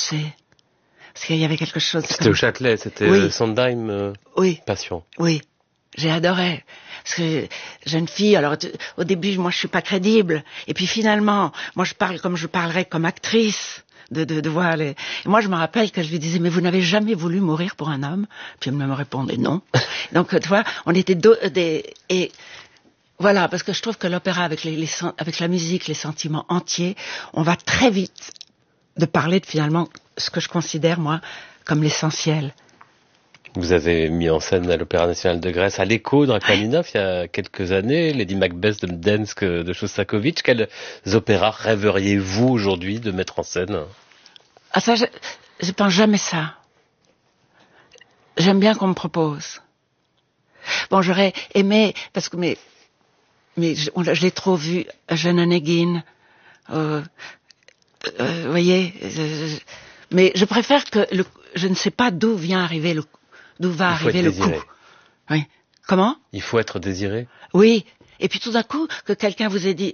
sais. Parce qu'il y avait quelque chose... C'était au Châtelet, c'était oui. Sondheim, oui. Passion. Oui, j'ai adoré. Parce que jeune fille, alors au début, moi je suis pas crédible. Et puis finalement, moi je parle comme je parlerais comme actrice. De voir les... Et moi je me rappelle que je lui disais, mais vous n'avez jamais voulu mourir pour un homme? Puis elle me répondait non. Donc tu vois, on était et voilà, parce que je trouve que l'opéra avec avec la musique, les sentiments entiers, on va très vite de parler de finalement ce que je considère moi comme l'essentiel. Vous avez mis en scène à l'Opéra National de Grèce, à l'Echo de Rachmaninoff, il y a quelques années, Lady Macbeth de Mdensk de Shostakovich. Quels opéras rêveriez-vous aujourd'hui de mettre en scène? Ah ça, je pense jamais ça. J'aime bien qu'on me propose. Bon, j'aurais aimé, parce que mais je l'ai trop vu, Eugène Onegin, vous voyez, mais je préfère que je ne sais pas d'où va arriver le coup. Oui. Comment? Il faut être désiré. Oui. Et puis tout d'un coup, que quelqu'un vous ait dit...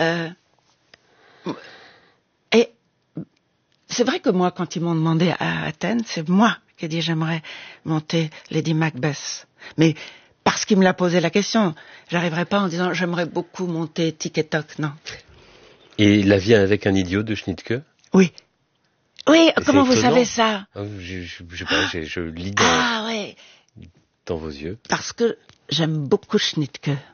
Et c'est vrai que moi, quand ils m'ont demandé à Athènes, c'est moi qui ai dit j'aimerais monter Lady Macbeth. Mais parce qu'il me l'a posé la question, j'arriverai pas en disant j'aimerais beaucoup monter Tic et Toc, non. Et La vie avec un idiot de Schnittke? Oui. Oui, et comment vous savez ça? Je lis ouais. dans vos yeux. Parce que j'aime beaucoup Schnittke.